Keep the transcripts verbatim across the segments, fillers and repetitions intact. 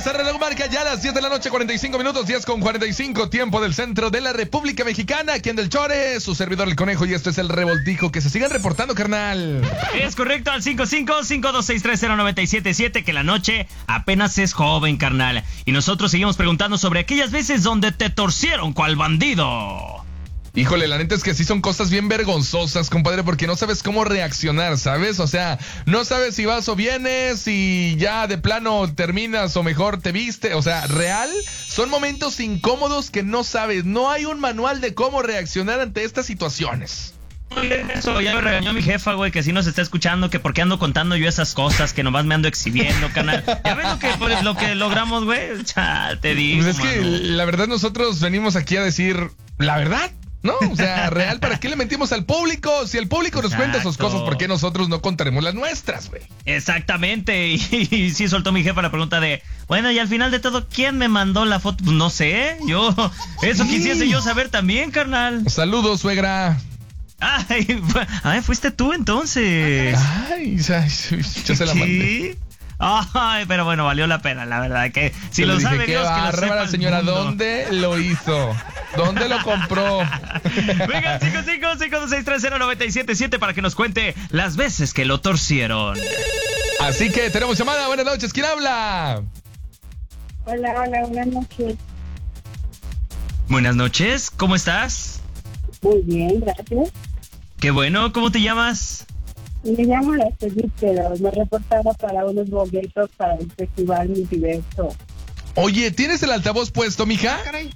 El reloj marca ya las diez de la noche, cuarenta y cinco minutos, diez con cuarenta y cinco, tiempo del centro de la República Mexicana. Aquí en Del Chore, su servidor el Conejo, y esto es el Revoltijo. Que se sigan reportando, carnal. Es correcto, al cinco cinco, cinco dos seis tres, cero nueve siete siete, que la noche apenas es joven, carnal. Y nosotros seguimos preguntando sobre aquellas veces donde te torcieron cual bandido. Híjole, la neta es que sí son cosas bien vergonzosas, compadre, porque no sabes cómo reaccionar, ¿sabes? O sea, no sabes si vas o vienes, y ya de plano terminas o mejor te viste. O sea, real, son momentos incómodos que no sabes. No hay un manual de cómo reaccionar ante estas situaciones. Eso, ya me regañó mi jefa, güey, que sí nos está escuchando, que por qué ando contando yo esas cosas, que nomás me ando exhibiendo, canal. Ya ves lo que, pues, lo que logramos, güey. Chal, te digo, Pues es mano. que la verdad nosotros venimos aquí a decir la verdad, ¿no? O sea, real, ¿para qué le mentimos al público? Si el público nos cuenta sus cosas, ¿por qué nosotros no contaremos las nuestras, güey? Exactamente, y, y sí soltó mi jefa la pregunta de, bueno, y al final de todo, ¿quién me mandó la foto? Pues no sé, yo, eso quisiese yo saber también, carnal. Saludos, suegra. Ay, ay, fuiste tú entonces. Ay, ya, ya se la mandé. ¿Sí? Ay, pero bueno, valió la pena, la verdad, que si Yo lo le dije, sabe qué Dios, que lo sepa bárbara, el señora, mundo. ¿dónde lo hizo? ¿Dónde lo compró? Venga, cinco cinco, cinco dos seis tres, cero nueve siete siete para que nos cuente las veces que lo torcieron. Así que tenemos llamada. Buenas noches, ¿quién habla? Hola, hola, buenas noches. Buenas noches, ¿cómo estás? Muy bien, gracias. Qué bueno, ¿cómo te llamas? Me llamo Araceli, pero me reportaba para unos boletos para el Festival Multiverso. Oye, ¿tienes el altavoz puesto, mija?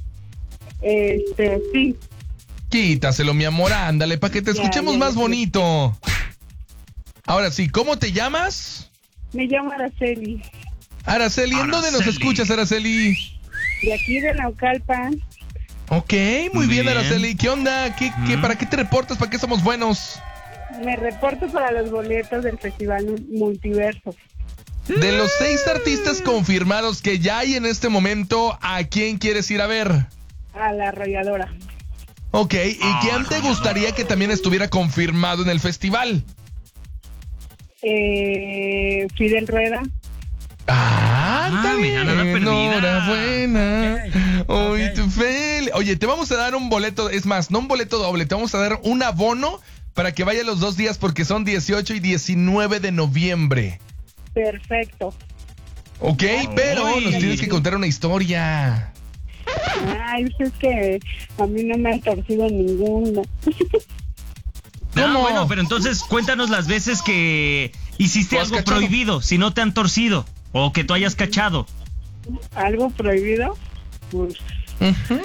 Este, sí. Quítaselo, mi amor, ándale, para que te Ya, escuchemos ya, más ya. bonito. Ahora sí, ¿cómo te llamas? Me llamo Araceli, Araceli, ¿en dónde nos Araceli. escuchas, Araceli? de aquí de Naucalpan. Ok, muy bien, Bien. Araceli. ¿Qué onda? ¿Qué, qué, Mm. ¿Para qué te reportas? ¿Para qué somos buenos? Me reporto para los boletos del Festival Multiverso. De los seis artistas confirmados que ya hay en este momento, ¿a quién quieres ir a ver? A la arrolladora. Ok, ¿y quién te gustaría que también estuviera confirmado en el festival? Eh, Fidel Rueda. Ah, Ah, mira, nada perdida. Enhorabuena. Ok, Hoy ok. tu fel- Oye, te vamos a dar un boleto, es más, no un boleto doble, te vamos a dar un abono para que vaya los dos días porque son dieciocho y diecinueve de noviembre. Perfecto. Ok, pero Ay. nos tienes que contar una historia. Ay, es que a mí no me han torcido ninguna. Ah, ¿Cómo? bueno, pero entonces cuéntanos las veces que hiciste ¿Tú has algo cachado? prohibido, si no te han torcido, o que tú hayas cachado. ¿Algo prohibido? Pues, Ujú.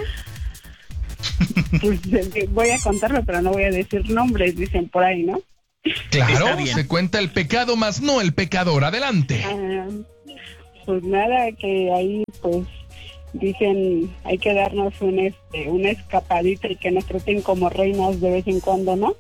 pues eh, voy a contarlo, pero no voy a decir nombres, dicen por ahí, ¿no? Claro, Está bien. se cuenta el pecado más no el pecador. Adelante. Ah, pues nada, que ahí pues dicen hay que darnos un este una escapadita y que nos traten como reinas de vez en cuando, ¿no?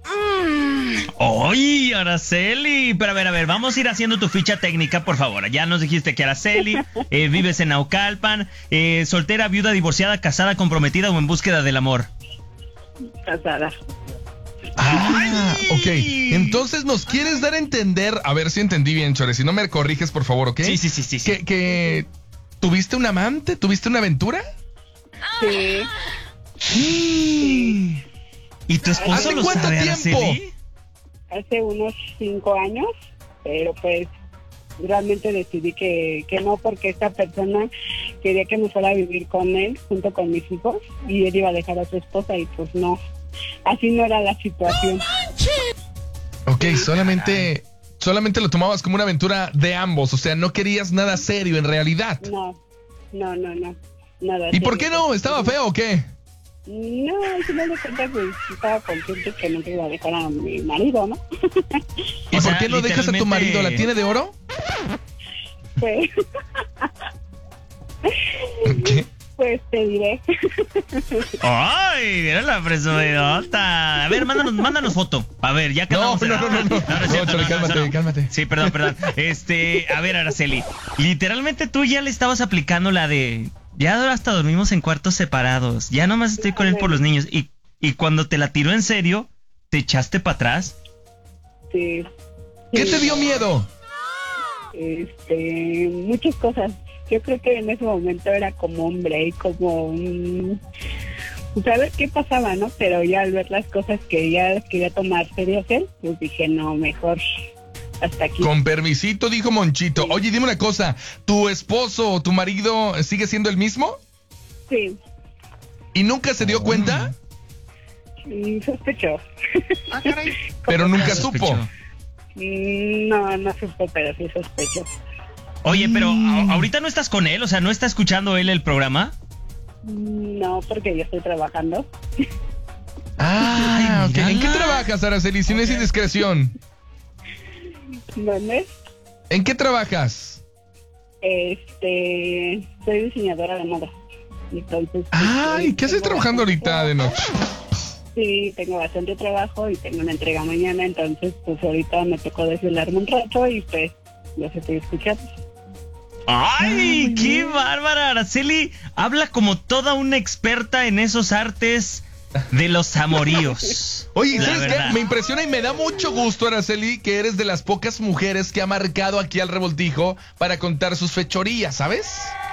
¡Ay, Araceli! Pero a ver, a ver, vamos a ir haciendo tu ficha técnica, por favor. Ya nos dijiste que Araceli, eh, vives en Naucalpan, eh, soltera, viuda, divorciada, casada, comprometida o en búsqueda del amor. Casada. Ah, ¡Ay! ok. Entonces nos quieres dar a entender, a ver si entendí bien, Chore, si no me corriges, por favor, ¿ok? Sí, sí, sí, sí. sí. Que, que tuviste un amante, tuviste una aventura. Sí. Sí. ¿Y tu esposo ¿Hace lo cuánto sabe, tiempo? Araceli? Hace unos cinco años, pero pues realmente decidí que, que no, porque esta persona quería que me fuera a vivir con él junto con mis hijos y él iba a dejar a su esposa y pues no, así no era la situación. Ok, solamente, solamente lo tomabas como una aventura de ambos, o sea, no querías nada serio en realidad. No, no, no, no, nada. ¿Y por serio. qué no? ¿Estaba feo o qué? No, al final de cuentas pues estaba consciente que no iba a dejar a mi marido, ¿no? ¿Y O por sea, qué no dejas a tu literalmente- marido? ¿La tiene de oro? Pues, ¿Qué? pues te diré. ¡Ay! Mira la presumidota. A ver, mándanos, mándanos foto. A ver, ya No, quedamos. no, en- no, no, no. es No, cierto, Chole, no, cálmate, eso no. cálmate. Sí, perdón, perdón. Este, a ver, Araceli. Literalmente tú ya le estabas aplicando la de. Ya hasta dormimos en cuartos separados. Ya nomás estoy con él por los niños. Y, y cuando te la tiró en serio, ¿te echaste para atrás? Sí. ¿Qué Sí. te dio miedo? Este, muchas cosas. yo creo que en ese momento era como un break, como un... saber qué pasaba, ¿no? Pero ya al ver las cosas que ya quería tomar serios él, pues dije, no, mejor hasta aquí. Con permisito, dijo Monchito. Sí. Oye, dime una cosa, ¿tu esposo o tu marido sigue siendo el mismo? Sí. ¿Y nunca se dio cuenta? Mm, sospechó. Ah, caray. Pero nunca supo. Mm, no, no supo, pero sí sospechó. Oye, pero a- ahorita no estás con él, o sea, ¿no está escuchando él el programa? No, porque yo estoy trabajando. Ah, Ay, ok. ¿En qué mírala. trabajas, Araceli? Si no es indiscreción. ¿Dónde? ¿En qué trabajas? Este, soy diseñadora de moda. Entonces, Ay, ¿qué haces tengo trabajando bastante ahorita de noche? Sí, tengo bastante trabajo y tengo una entrega mañana, entonces pues ahorita me tocó desvelarme un rato y pues los estoy escuchando. ¡Ay, qué bárbara! Araceli habla como toda una experta en esos artes de los amoríos. Oye, La ¿sabes qué? verdad. Me impresiona y me da mucho gusto, Araceli, que eres de las pocas mujeres que ha marcado aquí al Revoltijo para contar sus fechorías, ¿sabes?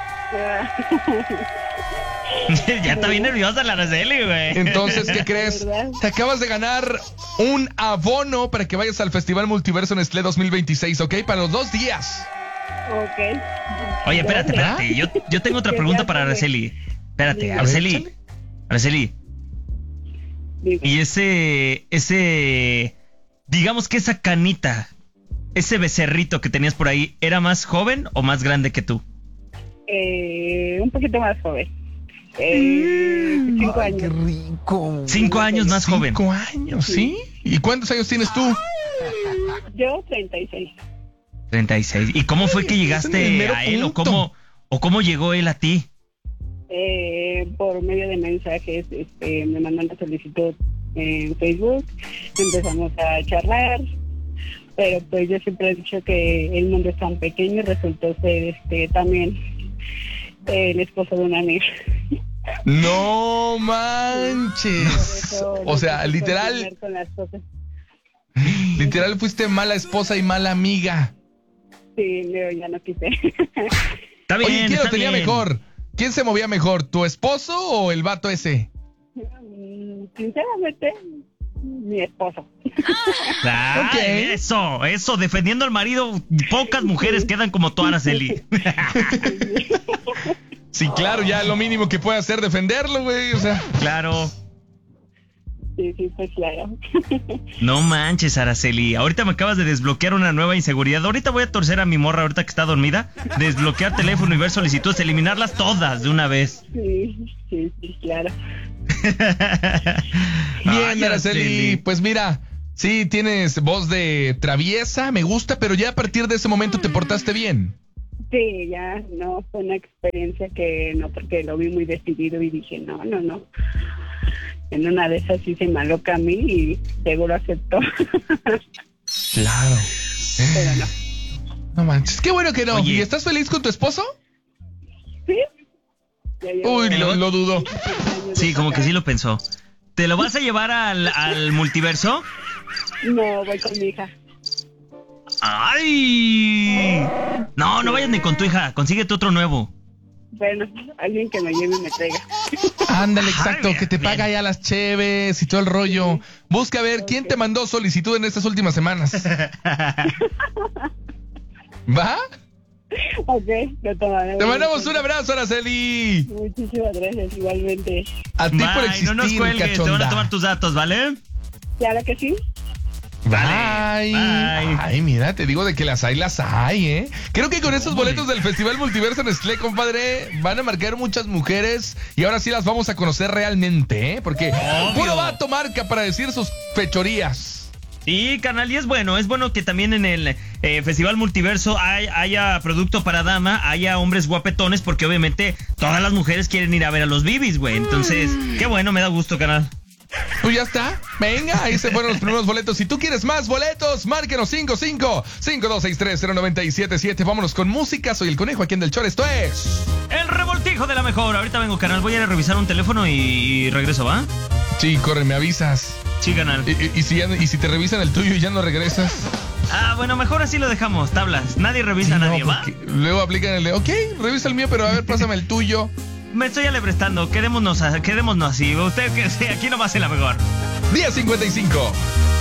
Ya está bien nerviosa la Araceli, güey. Entonces, ¿qué crees? ¿Verdad? Te acabas de ganar un abono para que vayas al Festival Multiverso Nestlé dos mil veintiséis, ¿ok? Para los dos días. Ok. Oye, espérate, ¿Verdad? espérate. Yo, yo tengo otra pregunta para Araceli. Espérate, A ver, Araceli. échale. Araceli. Dime. Y ese, ese, digamos que esa canita, ese becerrito que tenías por ahí, ¿era más joven o más grande que tú? Eh, un poquito más joven. Eh, cinco Ay, qué años. rico. Cinco años más joven. Cinco años, ¿sí? ¿Y cuántos años tienes tú? Yo treinta y seis. treinta y seis. ¿Y cómo fue que en el llegaste mero a él o punto. cómo, o cómo llegó él a ti? Eh, por medio de mensajes, este, me mandó una solicitud en Facebook, empezamos a charlar, pero pues yo siempre he dicho que el mundo es tan pequeño y resultó ser este también el esposo de una amiga. No Por manches. eso O no sea, quise literal, continuar con las cosas. literal fuiste mala esposa y mala amiga. Sí, Leo, ya no quise. Está bien, Oye, ¿quién lo está tenía bien. mejor? ¿Quién se movía mejor? ¿Tu esposo o el vato ese? Mm, Sinceramente, mi esposo. Ay, Ok. Eso, eso, defendiendo al marido, pocas mujeres quedan como tú, Araceli. Sí, claro, ya lo mínimo que puede hacer defenderlo, güey. O sea, Claro. Sí, sí, pues claro. No manches, Araceli. Ahorita me acabas de desbloquear una nueva inseguridad. Ahorita voy a torcer a mi morra ahorita que está dormida. Desbloquear teléfono y ver solicitudes, eliminarlas todas de una vez. Sí, sí, sí, claro. bien, Ay, Araceli. Pues mira, sí, tienes voz de traviesa, me gusta, pero ya a partir de ese momento te portaste bien. Sí, ya no, fue una experiencia que no, porque lo vi muy decidido y dije, no, no, no. En una de esas sí se me aloca a mí y seguro aceptó. Claro. Pero no. No manches. Qué bueno que no. Oye. ¿Y estás feliz con tu esposo? ¿Sí? Ya llevo Uy, lo, lo dudo. años de Sí, como que casada. sí lo pensó. ¿Te lo vas a llevar al, al multiverso? No, voy con mi hija. ¡Ay! No, no vayas ni con tu hija. Consíguete otro nuevo. Bueno, alguien que me lleve y me traiga. Ándale, Ay, exacto, bien, que te bien. paga ya las cheves y todo el rollo. Busca a ver quién te mandó solicitud en estas últimas semanas. ¿Va? Ok, lo tomaré. Te mandamos un abrazo, Araceli. Muchísimas gracias, igualmente. A ti por Bye, existir, no nos cuelgues. Te van a cachonda. tomar tus datos, ¿vale? Claro que sí. Bye. Bye. Ay, mira, te digo de que las hay, las hay, ¿eh? Creo que con esos boletos del Festival Multiverso Nestlé, compadre, van a marcar muchas mujeres y ahora sí las vamos a conocer realmente, ¿eh? Porque Obvio. puro vato marca para decir sus fechorías. Sí, canal, y es bueno, es bueno que también en el eh, Festival Multiverso hay- haya producto para dama, haya hombres guapetones, porque obviamente todas las mujeres quieren ir a ver a los bibis, güey. Entonces, qué bueno, me da gusto, canal. Pues ya está. Venga, ahí se fueron los primeros boletos. Si tú quieres más boletos, márquenos cinco cinco cinco dos seis tres cero nueve siete siete. Vámonos con música. Soy el Conejo aquí en Del Chor. Esto es... El revoltijo de la mejor. Ahorita vengo, canal, voy a ir a revisar un teléfono y, y regreso, ¿va? Sí, corre, me avisas. Sí, canal. Y, y- y si ya- y si te revisan el tuyo y ya no regresas. Ah, bueno, mejor así lo dejamos, tablas. Nadie revisa Sí, a nadie, no, ¿va? porque luego aplican el de, ok, revisa el mío, pero a ver, pásame el tuyo. Me estoy alebrestando, quedémonos, quedémonos así. Usted que sí, aquí nomás es la mejor. Día cincuenta y cinco.